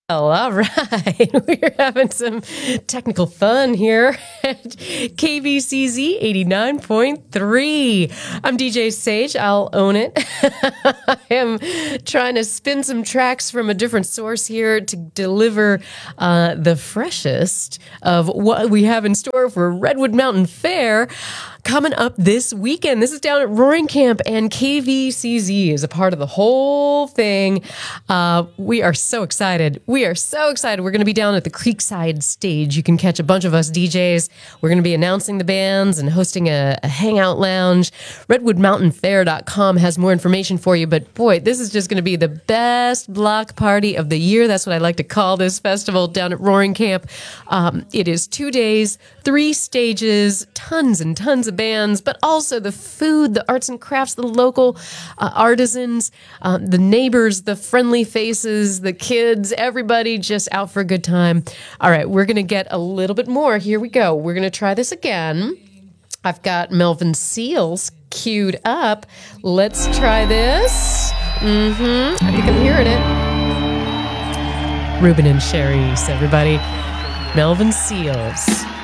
All right. We're having some technical fun here at KVCZ 89.3. I'm DJ Sage. I'll own it. I am trying to spin some tracks from a different source here to deliver the freshest of what we have in store for Redwood Mountain Fair coming up this weekend. This is down at Roaring Camp, and KVCZ is a part of the whole thing. We are so excited. We're going to be down at the Creekside stage. You can catch a bunch of us DJs. We're going to be announcing the bands and hosting a hangout lounge. RedwoodMountainFair.com has more information for you, but boy, this is just going to be the best block party of the year. That's what I like to call this festival down at Roaring Camp. It is 2 days, 3 stages, tons and tons of bands, but also the food, the arts and crafts, the local artisans, the neighbors, the friendly faces, the kids, everybody just out for a good time. All right, we're going to get a little bit more. Here we go. We're going to try this again. I've got Melvin Seals queued up. Let's try this. I think I'm hearing it. Ruben and Cherise, everybody. Melvin Seals.